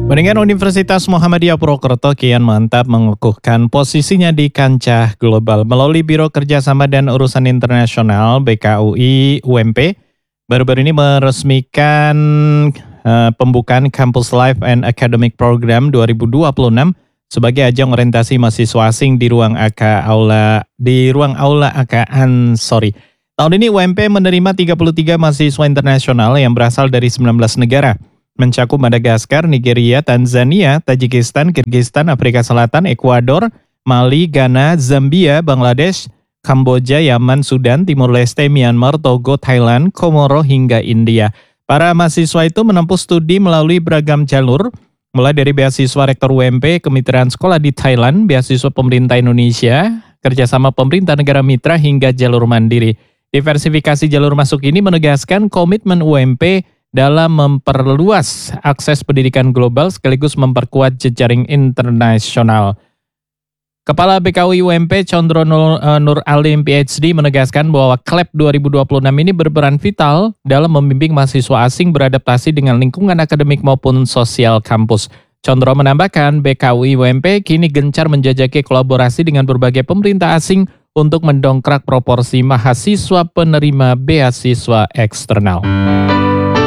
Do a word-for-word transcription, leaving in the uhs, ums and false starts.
Pendengar Universitas Muhammadiyah Purwokerto kian mantap mengukuhkan posisinya di kancah global melalui Biro Kerjasama dan Urusan Internasional B K U I U M P. Baru-baru ini meresmikan uh, pembukaan Campus Life and Academic Program dua ribu dua puluh enam sebagai ajang orientasi mahasiswa asing di ruang A K Aula di ruang Aula A K Ansori. Tahun ini U M P menerima tiga puluh tiga mahasiswa internasional yang berasal dari sembilan belas negara. Mencakup Madagaskar, Nigeria, Tanzania, Tajikistan, Kirgistan, Afrika Selatan, Ekuador, Mali, Ghana, Zambia, Bangladesh, Kamboja, Yaman, Sudan, Timur Leste, Myanmar, Togo, Thailand, Komoro, hingga India. Para mahasiswa itu menempuh studi melalui beragam jalur, mulai dari beasiswa Rektor U M P, Kemitraan Sekolah di Thailand, beasiswa pemerintah Indonesia, kerjasama pemerintah negara mitra, hingga jalur mandiri. Diversifikasi jalur masuk ini menegaskan komitmen U M P dalam memperluas akses pendidikan global sekaligus memperkuat jejaring internasional. Kepala B K U I U M P Condro Nur, uh, Nur Alim P H D menegaskan bahwa C L E P dua ribu dua puluh enam ini berperan vital dalam membimbing mahasiswa asing beradaptasi dengan lingkungan akademik maupun sosial kampus. Condro menambahkan B K U I U M P kini gencar menjajaki kolaborasi dengan berbagai pemerintah asing untuk mendongkrak proporsi mahasiswa penerima beasiswa eksternal.